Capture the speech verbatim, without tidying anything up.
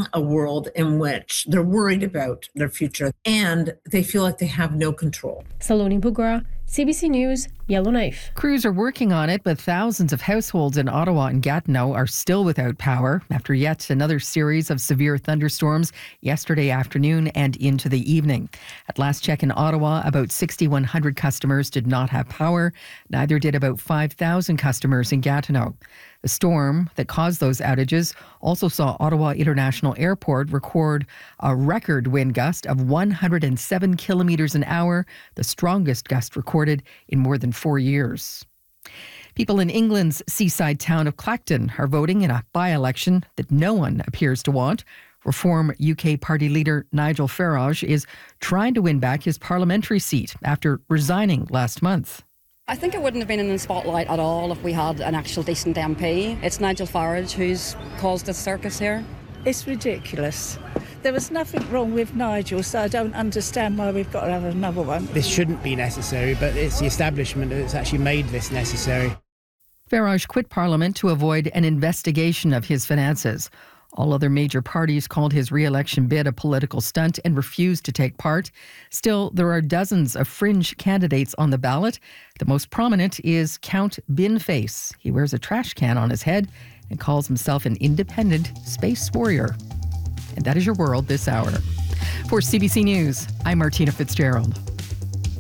seeing a world in which they're worried about their future and they feel like they have no control. Saloni Bugra, C B C News, Yellowknife. Crews are working on it, but thousands of households in Ottawa and Gatineau are still without power after yet another series of severe thunderstorms yesterday afternoon and into the evening. At last check in Ottawa, about six thousand one hundred customers did not have power. Neither did about five thousand customers in Gatineau. The storm that caused those outages also saw Ottawa International Airport record a record wind gust of one hundred seven kilometres an hour, the strongest gust recorded in more than four years. People in England's seaside town of Clacton are voting in a by-election that no one appears to want. Reform U K party leader Nigel Farage is trying to win back his parliamentary seat after resigning last month. I think it wouldn't have been in the spotlight at all if we had an actual decent M P. It's Nigel Farage who's caused this circus here. It's ridiculous. There was nothing wrong with Nigel, so I don't understand why we've got to have another one. This shouldn't be necessary, but it's the establishment that's actually made this necessary. Farage quit Parliament to avoid an investigation of his finances. All other major parties called his re-election bid a political stunt and refused to take part. Still, there are dozens of fringe candidates on the ballot. The most prominent is Count Binface. He wears a trash can on his head and calls himself an independent space warrior. And that is your world this hour. For C B C News, I'm Martina Fitzgerald.